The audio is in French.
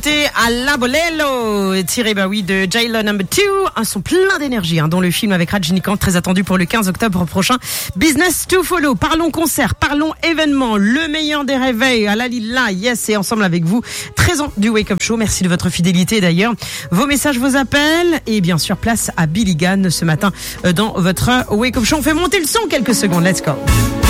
nouveauté à La Bolello, tiré de Jailo No. 2, un son plein d'énergie, dont le film avec Rajinikanth très attendu pour le 15 octobre prochain. Business to follow. Parlons concert, parlons événement, le meilleur des réveils à la Lila, yes, et ensemble avec vous, 13 ans du Wake Up Show. Merci de votre fidélité d'ailleurs. Vos messages, vos appels et bien sûr place à Billy Gunn ce matin dans votre Wake Up Show. On fait monter le son quelques secondes. Let's go.